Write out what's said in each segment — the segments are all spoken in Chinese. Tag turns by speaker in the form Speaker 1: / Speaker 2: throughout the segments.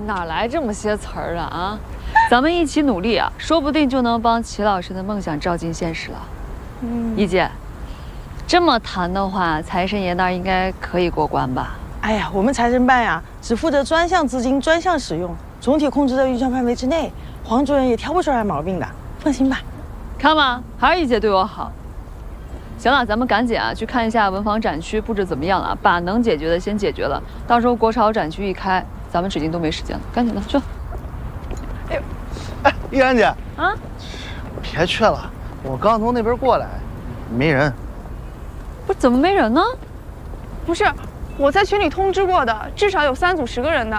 Speaker 1: 哪来这么些词儿啊啊！咱们一起努力啊，说不定就能帮齐老师的梦想照进现实了。一姐，这么谈的话，财神爷那儿应该可以过关吧？
Speaker 2: 哎呀，我们财神办呀，只负责专项资金专项使用，总体控制在预算范围之内，黄主任也挑不出来毛病的，放心吧。
Speaker 1: 看嘛，还是一姐对我好。行了，咱们赶紧啊去看一下文房展区布置怎么样了，把能解决的先解决了，到时候国潮展区一开，咱们指定都没时间了，赶紧的去。
Speaker 3: 哎，依然姐
Speaker 1: 啊，
Speaker 3: 别去了，我刚从那边过来，没人。
Speaker 1: 不是，怎么没人呢？
Speaker 4: 不是，我在群里通知过的，至少有3组10个人的。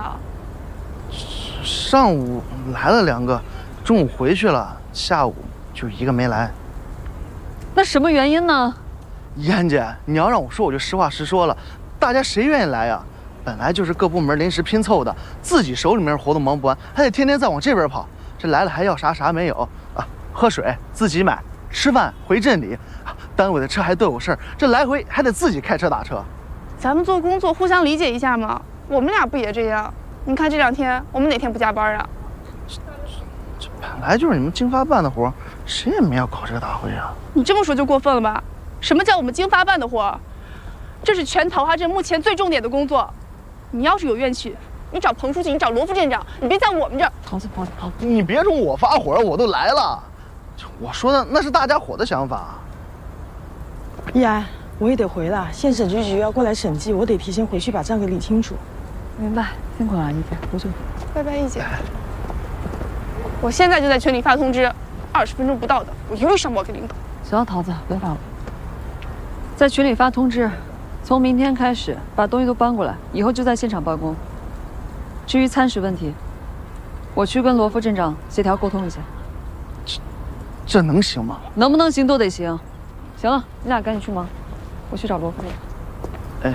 Speaker 3: 上午来了2个，中午回去了，下午就1个没来。
Speaker 1: 那什么原因呢？
Speaker 3: 依然姐，你要让我说，我就实话实说了，大家谁愿意来呀？本来就是各部门临时拼凑的，自己手里面活动忙不完，还得天天再往这边跑。这来了还要啥没有啊？喝水自己买，吃饭回镇里，单位的车还都有事儿，这来回还得自己开车打车。
Speaker 4: 咱们做工作互相理解一下嘛，我们俩不也这样？你看这2天我们哪天不加班啊？
Speaker 3: 这本来就是你们经发办的活，谁也没要搞这个大会啊！
Speaker 4: 你这么说就过分了吧？什么叫我们经发办的活？这是全桃花镇目前最重点的工作。你要是有怨气，你找彭书记，你找罗副镇长，你别在我们这儿。
Speaker 1: 桃子，
Speaker 3: 你别冲我发火，我都来了。我说的那是大家伙的想法。
Speaker 2: 依然，我也得回了，县审局要过来审计，我得提前回去把账给理清楚。
Speaker 1: 明白，辛苦了，一姐，回去。
Speaker 4: 拜拜，一姐。我现在就在群里发通知，20分钟不到的，我一律上报给领导。
Speaker 1: 行，桃子，别发了，在群里发通知，从明天开始把东西都搬过来，以后就在现场办公。至于餐食问题，我去跟罗副镇长协调沟通一下。
Speaker 3: 这能行吗？
Speaker 1: 能不能行都得行。行了，你俩赶紧去忙，我去找罗副镇长。
Speaker 3: 哎。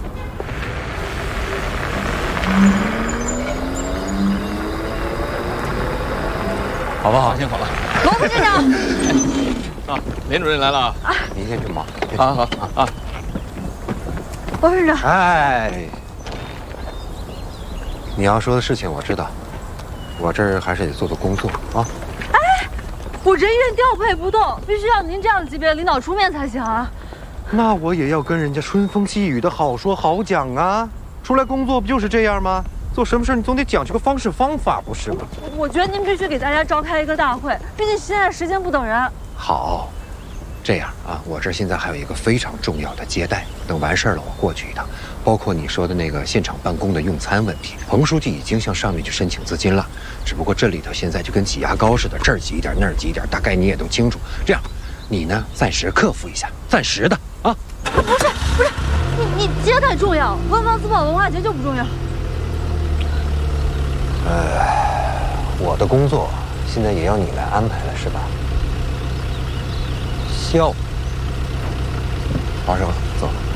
Speaker 5: 好不好？先好了。
Speaker 1: 罗副镇长。
Speaker 5: 啊，连主任来了啊！
Speaker 6: 您先去忙。
Speaker 5: 好啊。
Speaker 1: 罗副镇长。
Speaker 6: 哎，你要说的事情我知道，我这儿还是得做做工作啊。
Speaker 1: 哎，我人员调配不动，必须要您这样的级别的领导出面才行啊。
Speaker 6: 那我也要跟人家春风细雨的好说好讲啊。出来工作不就是这样吗？做什么事你总得讲究个方式方法，不是吗？
Speaker 1: 我觉得您必须给大家召开一个大会，毕竟现在时间不等人。
Speaker 6: 好，这样啊，我这现在还有一个非常重要的接待，等完事儿了我过去一趟。包括你说的那个现场办公的用餐问题，彭书记已经向上面去申请资金了。只不过这里头现在就跟挤牙膏似的，这儿挤一点那儿挤一点，大概你也都清楚。这样，你呢暂时克服一下，暂时的啊。
Speaker 1: 不是，你接待重要，文房四宝文化节就不重要。
Speaker 6: 我的工作现在也要你来安排了，是吧？笑，华生，走。